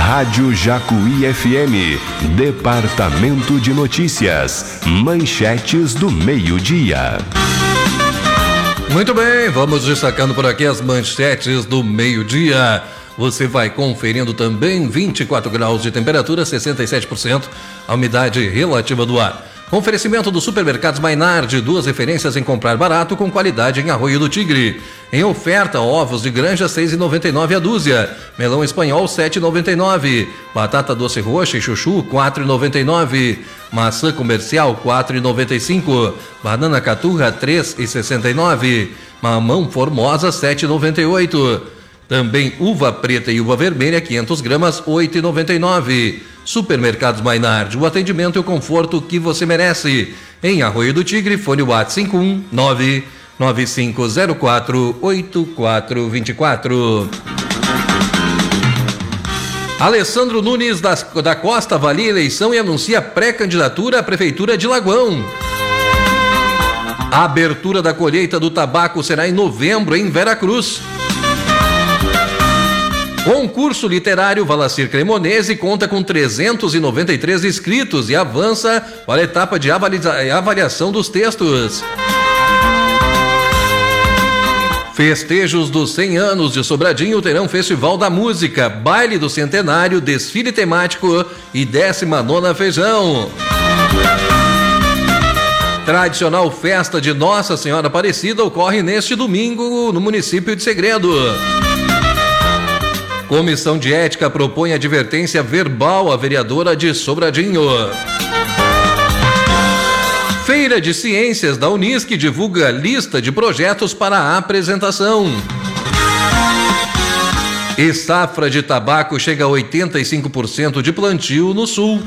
Rádio Jacuí FM, Departamento de Notícias, manchetes do meio-dia. Muito bem, vamos destacando por aqui as manchetes do meio-dia. Você vai conferindo também 24 graus de temperatura, 67% a umidade relativa do ar. Oferecimento do Supermercados Maynard, 2 referências em comprar barato com qualidade em Arroio do Tigre. Em oferta, ovos de granja 6,99 a dúzia, melão espanhol 7,99, batata doce roxa e chuchu 4,99, maçã comercial 4,95, banana caturra 3,69, mamão formosa 7,98. Também uva preta e uva vermelha 500 gramas 8,99. Supermercados Maynard, o atendimento e o conforto que você merece. Em Arroio do Tigre, fone WhatsApp 51995048424. Alessandro Nunes da Costa avalia eleição e anuncia pré-candidatura à Prefeitura de Lagoão. A abertura da colheita do tabaco será em novembro em Veracruz. Concurso literário Valacir Cremonese conta com 393 inscritos e avança para a etapa de avaliação dos textos. Festejos dos 100 anos de Sobradinho terão Festival da Música, Baile do Centenário, Desfile Temático e 19ª Feijão. Tradicional festa de Nossa Senhora Aparecida ocorre neste domingo no município de Segredo. Comissão de Ética propõe advertência verbal à vereadora de Sobradinho. Feira de Ciências da Unisc divulga lista de projetos para a apresentação. E safra de tabaco chega a 85% de plantio no sul.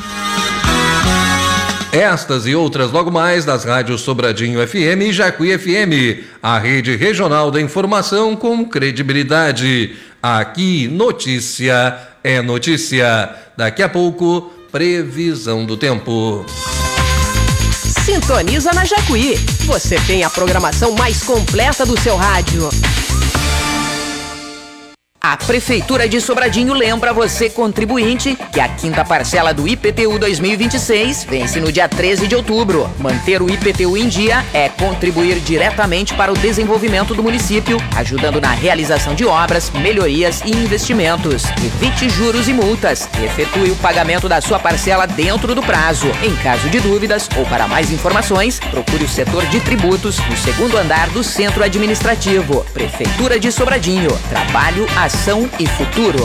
Estas e outras logo mais nas rádios Sobradinho FM e Jacuí FM, a rede regional da informação com credibilidade. Aqui, notícia é notícia. Daqui a pouco, previsão do tempo. Sintoniza na Jacuí. Você tem a programação mais completa do seu rádio. A Prefeitura de Sobradinho lembra você, contribuinte, que a 5ª parcela do IPTU 2026 vence no dia 13 de outubro. Manter o IPTU em dia é contribuir diretamente para o desenvolvimento do município, ajudando na realização de obras, melhorias e investimentos. Evite juros e multas. Efetue o pagamento da sua parcela dentro do prazo. Em caso de dúvidas ou para mais informações, procure o setor de tributos no 2º andar do Centro Administrativo. Prefeitura de Sobradinho. Trabalho, ação e futuro.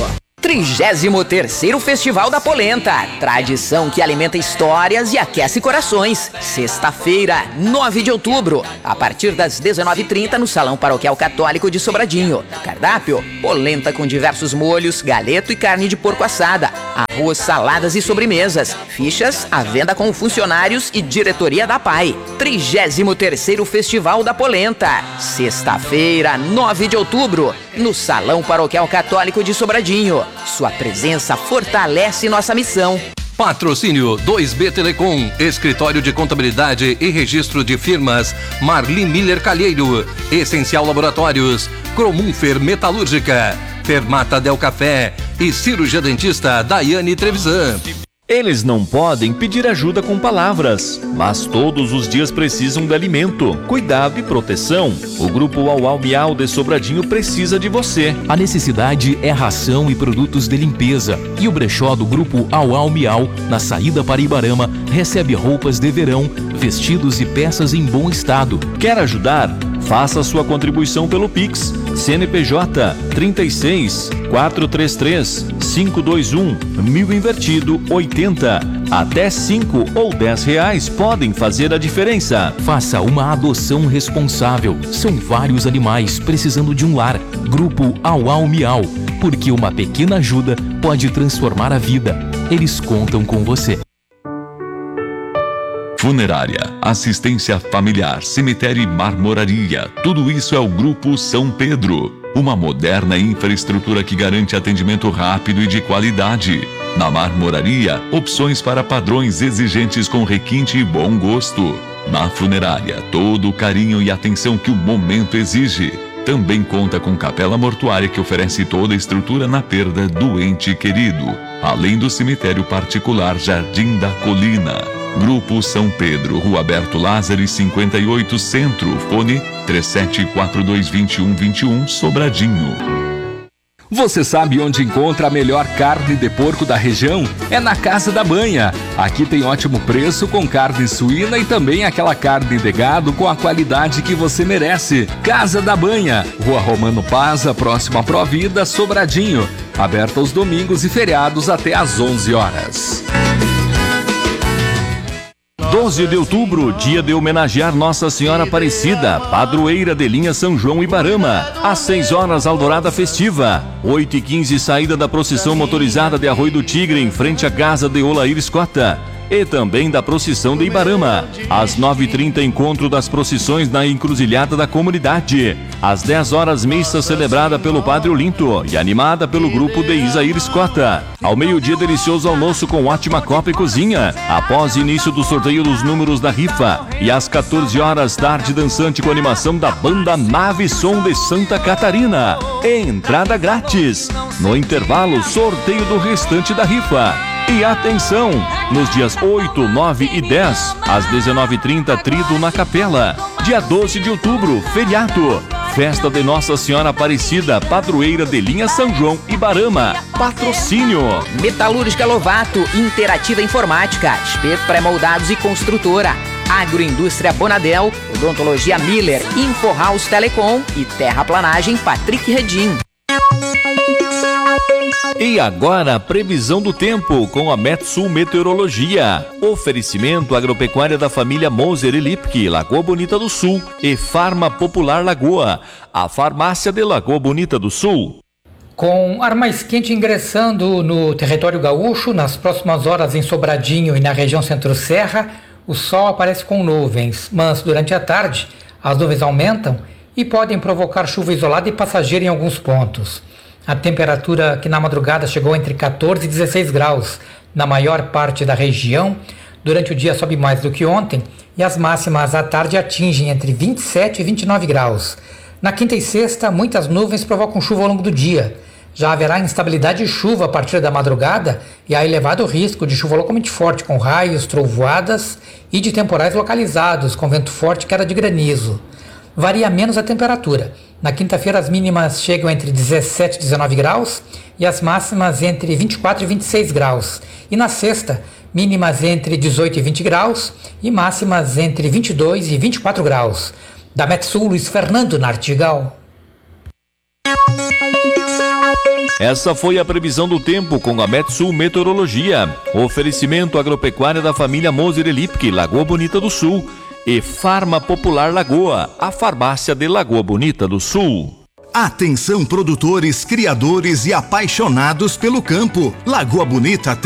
33º Festival da Polenta. Tradição que alimenta histórias e aquece corações. Sexta-feira, 9 de outubro, a partir das 19h30 no Salão Paroquial Católico de Sobradinho. Cardápio: polenta com diversos molhos, galeto e carne de porco assada, arroz, saladas e sobremesas. Fichas à venda com funcionários e diretoria da PAI. 33º Festival da Polenta. Sexta-feira, 9 de outubro, no Salão Paroquial Católico de Sobradinho. Sua presença fortalece nossa missão. Patrocínio 2B Telecom, Escritório de Contabilidade e Registro de Firmas, Marli Miller Calheiro, Essencial Laboratórios, Cromunfer Metalúrgica, Fermata Del Café e cirurgia dentista Daiane Trevisan. Eles não podem pedir ajuda com palavras, mas todos os dias precisam de alimento, cuidado e proteção. O Grupo Au Miau de Sobradinho precisa de você. A necessidade é ração e produtos de limpeza. E o brechó do Grupo Au Miau, na saída para Ibarama, recebe roupas de verão, vestidos e peças em bom estado. Quer ajudar? Faça sua contribuição pelo Pix. CNPJ 36 433 521 1000 invertido 80. Até 5 ou 10 reais podem fazer a diferença. Faça uma adoção responsável. São vários animais precisando de um lar. Grupo Au Miau. Porque uma pequena ajuda pode transformar a vida. Eles contam com você. Funerária, assistência familiar, cemitério e marmoraria. Tudo isso é o Grupo São Pedro. Uma moderna infraestrutura que garante atendimento rápido e de qualidade. Na marmoraria, opções para padrões exigentes com requinte e bom gosto. Na funerária, todo o carinho e atenção que o momento exige. Também conta com capela mortuária que oferece toda a estrutura na perda do ente querido, além do cemitério particular Jardim da Colina. Grupo São Pedro, Rua Alberto Lázaro 58 Centro, fone 37422121, Sobradinho. Você sabe onde encontra a melhor carne de porco da região? É na Casa da Banha. Aqui tem ótimo preço com carne suína e também aquela carne de gado com a qualidade que você merece. Casa da Banha, Rua Romano Paza, próximo à Provida, Sobradinho. Aberta aos domingos e feriados até às 11 horas. 12 de outubro, dia de homenagear Nossa Senhora Aparecida, padroeira de linha São João Ibarama. Às 6 horas, alvorada festiva. 8h15, saída da procissão motorizada de Arroio do Tigre, em frente à casa de Olair Escota. E também da procissão de Ibarama. Às 9h30, encontro das procissões na encruzilhada da comunidade. Às 10 horas, missa celebrada pelo Padre Olinto e animada pelo grupo de Isair Escota. Ao meio-dia, delicioso almoço com ótima copa e cozinha, após início do sorteio dos números da rifa. E às 14 horas, tarde dançante com animação da banda Nave Som de Santa Catarina. Entrada grátis. No intervalo, sorteio do restante da rifa. E atenção, nos dias 8, 9 e 10, às 19h30, trido na Capela. Dia 12 de outubro, feriado. Festa de Nossa Senhora Aparecida, padroeira de linha São João Ibarama. Patrocínio. Metalúrgica Lovato, Interativa Informática, espeto pré-moldados e construtora. Agroindústria Bonadel, Odontologia Miller, InfoHouse Telecom e Terraplanagem Patrick Redim. E agora, a previsão do tempo com a Metsul Meteorologia. Oferecimento agropecuária da família Moser e Lipke, Lagoa Bonita do Sul e Farma Popular Lagoa, a farmácia de Lagoa Bonita do Sul. Com ar mais quente ingressando no território gaúcho, nas próximas horas em Sobradinho e na região Centro-Serra, o sol aparece com nuvens, mas durante a tarde as nuvens aumentam e podem provocar chuva isolada e passageira em alguns pontos. A temperatura que na madrugada chegou entre 14 e 16 graus na maior parte da região. Durante o dia sobe mais do que ontem e as máximas à tarde atingem entre 27 e 29 graus. Na quinta e sexta, muitas nuvens provocam chuva ao longo do dia. Já haverá instabilidade de chuva a partir da madrugada e há elevado risco de chuva localmente forte com raios, trovoadas e de temporais localizados com vento forte e queda de granizo. Varia menos a temperatura. Na quinta-feira as mínimas chegam entre 17 e 19 graus e as máximas entre 24 e 26 graus. E na sexta, mínimas entre 18 e 20 graus e máximas entre 22 e 24 graus. Da Metsul, Luiz Fernando Nartigal. Essa foi a previsão do tempo com a Metsul Meteorologia. Oferecimento agropecuária da família Moser e Lipke, Lagoa Bonita do Sul. E Farma Popular Lagoa, a farmácia de Lagoa Bonita do Sul. Atenção produtores, criadores e apaixonados pelo campo. Lagoa Bonita